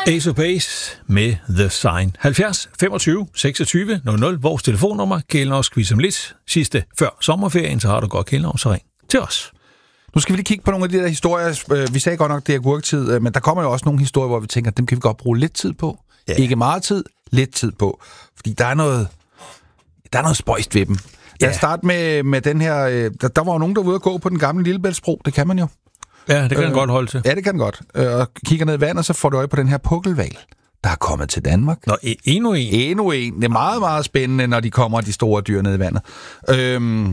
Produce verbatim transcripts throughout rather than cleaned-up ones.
Ace of Base med The Sign. halvfjerds femogtyve seksogtyve nul nul, vores telefonnummer. Kælenhavns quiz om lidt. Sidste før sommerferien, så har du godt Kælenhavn, så ring til os. Nu skal vi lige kigge på nogle af de der historier. Vi sagde godt nok, det er agurktid, men der kommer jo også nogle historier, hvor vi tænker, dem kan vi godt bruge lidt tid på. Ja. Ikke meget tid, lidt tid på. Fordi der er noget, der er noget spøjst ved dem. Lad os ja. starte med, med den her... Der, der var jo nogen, der var ude at gå på den gamle Lillebæltsbro. Det kan man jo. Ja, det kan den øh, godt holde til. Ja, det kan den godt. Øh, og kigger ned i vandet, så får du øje på den her pukkelhval, der er kommet til Danmark. Nå, endnu en. Endnu en. Det er meget, meget spændende, når de kommer, de store dyr ned i vandet. Øhm,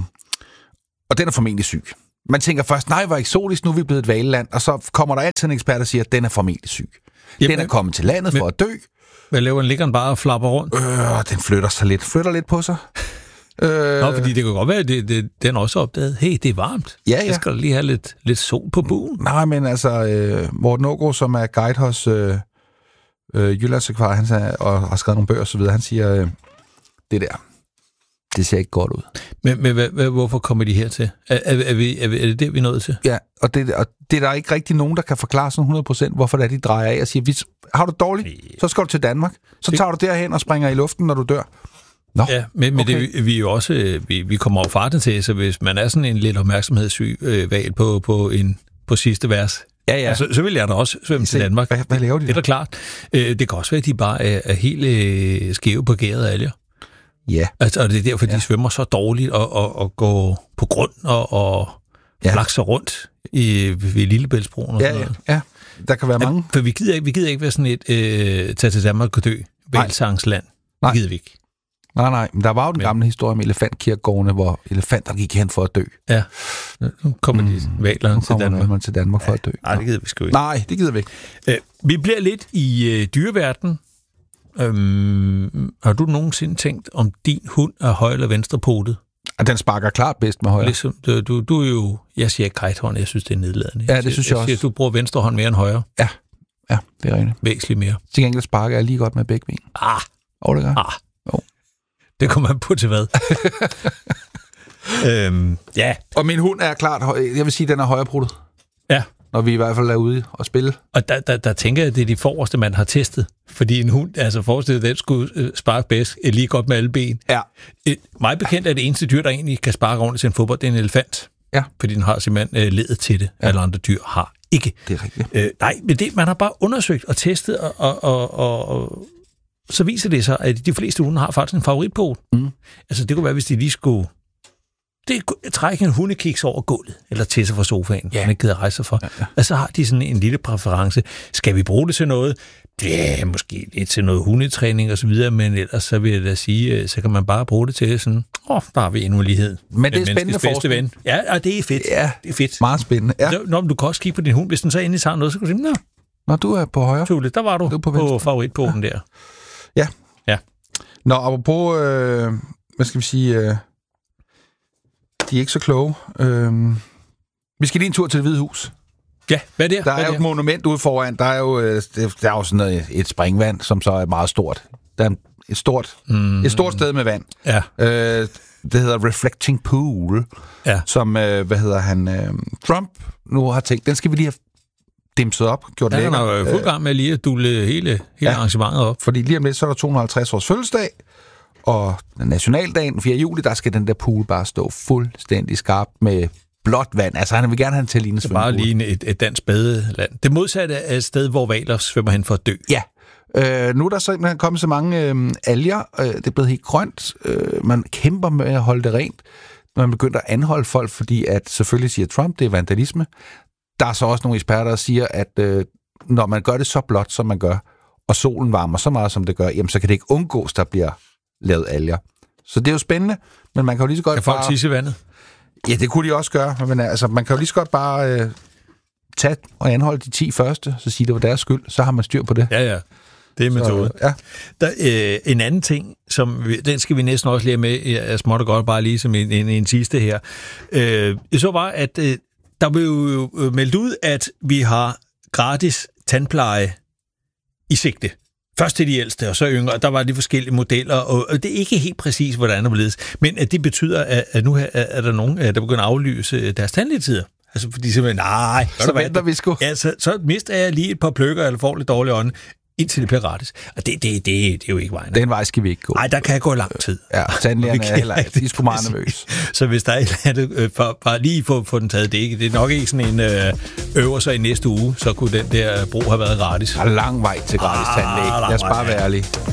og den er formentlig syg. Man tænker først, nej, hvor eksotisk, nu er vi blevet et hvaleland. Og så kommer der altid en ekspert, der siger, at den er formentlig syg. Jamen, den er kommet til landet men, for at dø. Hvad laver den? Ligger den bare og flapper rundt? Øh, den flytter sig lidt. Flytter lidt på sig. Øh, Nå, fordi det kan godt være, at det, det, den også opdaget. Hey, det er varmt. Ja, ja. Jeg skal lige have lidt, lidt sol på buen. Nej, men altså, øh, Morten Aagaard, som er guide hos øh, øh, Jyllandsakvar, han sagde, og har skrevet nogle bøger og så videre, han siger, øh, det der, det ser ikke godt ud. Men, men hvad, hvad, hvorfor kommer de hertil? Er, er, er, vi, er, vi, er det det, vi er nået til? Ja, og det, og det er der ikke rigtig nogen, der kan forklare sådan hundrede procent, hvorfor det er, de drejer af og siger, hvis, har du dårligt, så skal du til Danmark. Så tager du derhen og springer i luften, når du dør. Nå, ja, men, men okay. det, vi er jo også, vi, vi kommer jo farten til, så hvis man er sådan en lidt opmærksomhedssyg øh, valg på, på, en, på sidste vers, ja, ja. Altså, så vil jeg da også svømme til Danmark. Hvad, hvad laver de? Det er da klart. Øh, det kan også være, at de bare er, er helt øh, skæve på gæret alger. Ja. Altså, og det er derfor, ja. de svømmer så dårligt og, og, og går på grund og, og ja. flakser rundt i, ved Lillebæltsbroen. Og ja, sådan noget. Ja, der kan være mange. Ja, for vi gider ikke, vi gider ikke være sådan et øh, tage til Danmark og dø. Vælsangsland. Det gider vi ikke. Nej, nej, men der var jo den gamle historie om elefantkirkegårdene, hvor elefanterne gik hen for at dø. Ja, nu kommer de mm. valerne til Danmark. Man til Danmark for ja. at dø. Nej, det gider vi sgu ikke. Nej, det gider vi ikke. Øh, vi bliver lidt i øh, dyreverdenen. Øhm, har du nogensinde tænkt, om din hund er høj- eller venstrepotet? Den sparker klart bedst med højre. Ligesom, du, du, du er jo... Jeg siger ikke kajthånd, jeg synes, det er nedladende. Ja, det synes jeg, jeg også. Jeg siger, du bruger venstre hånd mere end højre. Ja, ja, det er rigtigt. Væsentligt mere. Til gengæld sparker jeg lige godt med begge ben. Ah! Og det gør. Ah! Oh. Det kommer man på til hvad? øhm, ja. Og min hund er klart, jeg vil sige, den er højrebruttet. Ja. Når vi i hvert fald er ude og spille. Og der, der, der tænker jeg, at det er de forreste, man har testet. Fordi en hund, altså forestillet, den skulle sparke bedst lige godt med alle ben. Ja. Et, meget bekendt er det eneste dyr, der egentlig kan sparke ordentligt til en fodbold, det er en elefant. Ja. Fordi den har simpelthen øh, ledet til det. Ja. Alle andre dyr har ikke. Det er rigtigt. Øh, nej, men det, man har bare undersøgt og testet, og, og, og, og, og så viser det sig, at de fleste hunde har faktisk en favoritpot. Mm. Altså det kunne være, hvis de lige skulle det trække en hundekiks over gulvet, eller til sig fra sofaen, ja. Man ikke gider rejse sig for. Ja, ja. Og så har de sådan en lille præference. Skal vi bruge det til noget? Ja, måske lidt til noget hundetræning og så videre, men ellers så vil jeg da sige, så kan man bare bruge det til sådan, åh, oh, der har vi en ulighed. Men det er spændende forskning. Ja, og det er fedt. Ja, det er fedt. Meget spændende. Ja. Så, når du kan også kigge på din hund, hvis den så endelig tager noget, så kan du sige, nå. Når du er på højre. Tule, der var du, du på, på favoritpoten ja. Der. Ja. Ja. Nå, apropos, øh, hvad skal vi sige, øh, de er ikke så kloge. Øh, vi skal lige en tur til Det Hvide Hus. Ja, hvad er det? Der er, er jo det? et monument ude foran. Der er jo, der er jo sådan noget, et springvand, som så er meget stort. Der er et stort, mm. et stort sted med vand. Ja. Øh, det hedder Reflecting Pool, ja. som, øh, hvad hedder han, øh, Trump nu har tænkt, den skal vi lige have dimset op, gjort ja, lækker. Han er jo fuld gang med lige at dulle hele, hele ja. arrangementet op. Fordi lige om lidt, så er der to hundrede og halvtreds års fødselsdag, og nationaldagen, fjerde juli, der skal den der pool bare stå fuldstændig skarp med blåt vand. Altså, han vil gerne have den til at ligne svømmepool. Bare ligne et, et dansk badeland. Det modsatte er et sted, hvor hvaler svømmer hen for at dø. Ja. Øh, nu er der simpelthen kommet så mange øh, alger. Øh, det er blevet helt grønt. Øh, man kæmper med at holde det rent. Man begynder at anholde folk, fordi at selvfølgelig siger Trump, det er vandalisme. Der er så også nogle eksperter, der siger, at øh, når man gør det så blåt, som man gør, og solen varmer så meget, som det gør, jamen, så kan det ikke undgås, der bliver lavet alger. Så det er jo spændende, men man kan jo lige så godt kan folk bare... tisse i vandet? Ja, det kunne de også gøre, men altså, man kan jo lige så godt bare øh, tage og anholde de ti første, så sige, det var deres skyld, så har man styr på det. Ja, ja. Det er metoden. Ja. Der, øh, en anden ting, som vi, den skal vi næsten også lære med, jeg småtter godt bare lige som en, en, en sidste her. Øh, så var, at øh, der blev jo meldt ud, at vi har gratis tandpleje i sigte. Først til de ældste, og så yngre. Der var de forskellige modeller, og det er ikke helt præcis, hvordan det var ledes. Men at det betyder, at nu er der nogen, der begynder at aflyse deres tandlægetider. Altså, fordi simpelthen, nej. Så venter vi sgu. Ja, så, så mister jeg lige et par pløkker, eller får lidt dårlig ånd. indtil det bliver gratis. Og det, det, det, det er jo ikke vejen. Den vej skal vi ikke gå. Nej, der kan gå lang tid. Ja, tandlægerne er heller ikke. De er sgu meget nervøse. Så hvis der er et eller andet, øh, for, bare lige få, få den taget, det er, ikke, det er nok ikke sådan en øh, øver sig i næste uge, så kunne den der bro have været gratis. Der er lang vej til gratis tandlæg. Lad os bare være ærlige.